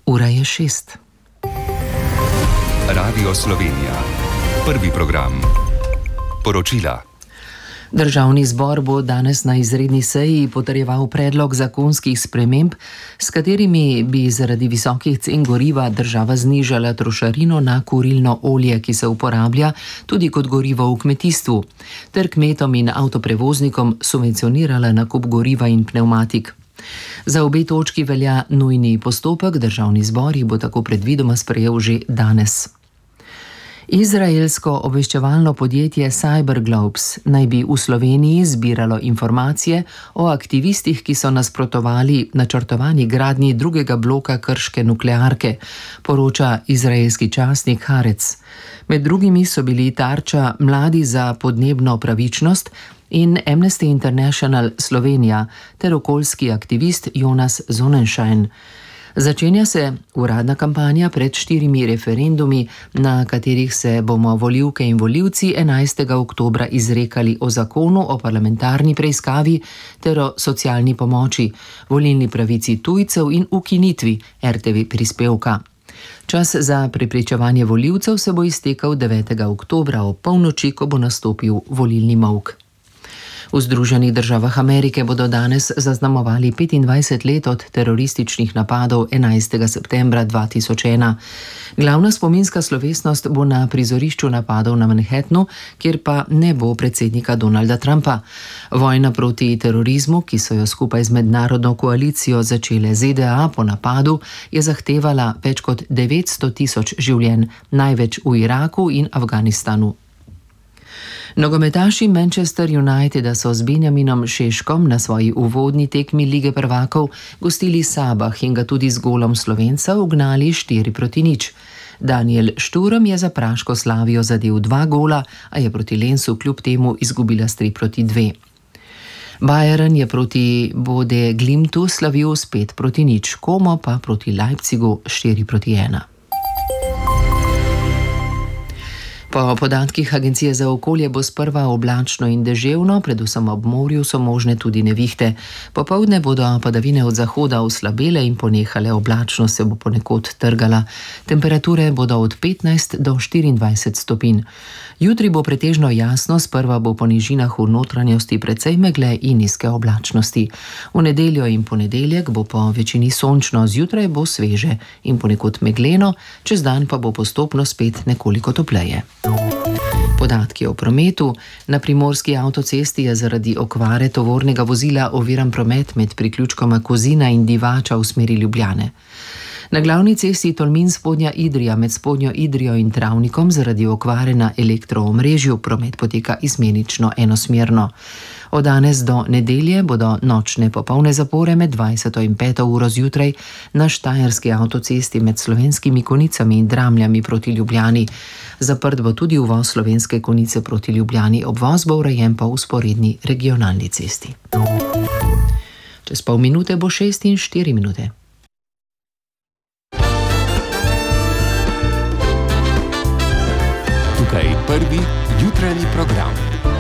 Ura je 6. Radio Slovenija. Prvi program. Poročila. Državni zbor bo danes na izredni seji potrjeval predlog zakonskih sprememb, s katerimi bi zaradi visokih cen goriva država znižala trošarino na kurilno olje, ki se uporablja tudi kot gorivo v kmetijstvu, ter kmetom in avtoprevoznikom subvencionirala nakup goriva in pnevmatik. Za obe točki velja nujni postopek, državni zbor jih bo tako predvidoma sprejel že danes. Izraelsko obveščevalno podjetje Cyberglobes naj bi v Sloveniji zbiralo informacije o aktivistih, ki so nasprotovali načrtovani gradnji drugega bloka krške nuklearke, poroča izraelski časnik Haaretz. Med drugimi so bili tarča Mladi za podnebno pravičnost in Amnesty International Slovenija ter okoljski aktivist Jonas Sonnenschein. Začenja se uradna kampanja pred 4 referendumi, na katerih se bomo volivke in volivci 11. oktobra izrekali o zakonu o parlamentarni preiskavi ter o socialni pomoči, volilni pravici tujcev in ukinitvi RTV prispevka. Čas za prepričevanje volivcev se bo iztekal 9. oktobra ob polnoči, ko bo nastopil volilni molk. V Združenih državah Amerike bodo danes zaznamovali 25 let od terorističnih napadov 11. septembra 2001. Glavna spominska slovesnost bo na prizorišču napadov na Manhattnu, kjer pa ne bo predsednika Donalda Trumpa. Vojna proti terorizmu, ki so jo skupaj z mednarodno koalicijo začele ZDA po napadu, je zahtevala več kot 900 tisoč življenj, največ v Iraku in Afganistanu. Nogometaši Manchester Uniteda so z Benjaminom Šeškom na svoji uvodni tekmi Lige prvakov gostili Sabah in ga tudi z golom Slovenca ugnali 4-0. Daniel Šturm je za praško Slavijo zadel 2 gola, a je proti Lensu kljub temu izgubila s 3-2. Bayern je proti Bode Glimtu slavil s 5-0, Como pa proti Leipzigu 4-1. Po podatkih Agencije za okolje bo sprva oblačno in deževno, predvsem ob morju so možne tudi nevihte. Popoldne bodo padavine od zahoda oslabele in ponehale, oblačno se bo ponekod trgala. Temperature bodo od 15 do 24 stopinj. Jutri bo pretežno jasno, sprva bo po nižinah v notranjosti precej megle in nizke oblačnosti. V nedeljo in ponedeljek bo po večini sončno, zjutraj bo sveže in ponekod megleno, čez dan pa bo postopno spet nekoliko topleje. Podatki o prometu. Na primorski avtocesti je zaradi okvare tovornega vozila oviran promet med priključkoma Kozina in Divača v smeri Ljubljane. Na glavni cesti Tolmin-Spodnja Idrija med Spodnjo Idrijo in Travnikom zaradi okvare na elektroomrežju promet poteka izmenično enosmerno. Od danes do nedelje bodo nočne popolne zapore med 20. in 5. uro zjutraj na štajerski avtocesti med Slovenskimi Konicami in Dramljami proti Ljubljani. Zaprt bo tudi uvoz Slovenske Konice proti Ljubljani, obvoz bo urejen pa v vzporedni regionalni cesti. Čez pol minute bo 6 in 4 minute. Tukaj prvi jutranji program.